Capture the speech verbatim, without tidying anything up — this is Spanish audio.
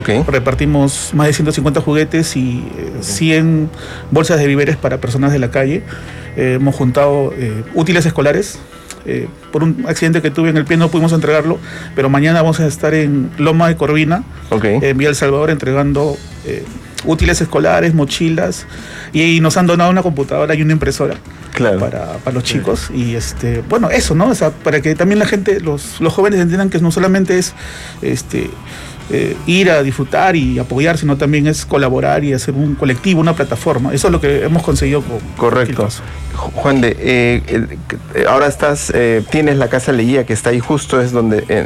Okay. Repartimos más de ciento cincuenta juguetes y eh, cien bolsas de víveres para personas de la calle. Eh, hemos juntado eh, útiles escolares. Eh, por un accidente que tuve en el pie no pudimos entregarlo, pero mañana vamos a estar en Loma de Corvina, okay. en Villa El Salvador, entregando eh, útiles escolares, mochilas, y, y nos han donado una computadora y una impresora. Claro. Para, para los chicos. Y este, bueno, eso, ¿no? O sea, para que también la gente, los, los jóvenes entiendan que no solamente es este eh, ir a disfrutar y apoyar, sino también es colaborar y hacer un colectivo, una plataforma. Eso es lo que hemos conseguido con Correcto. Juan de, eh, eh, ahora estás, eh, tienes la Casa Leguía que está ahí justo, es donde, en,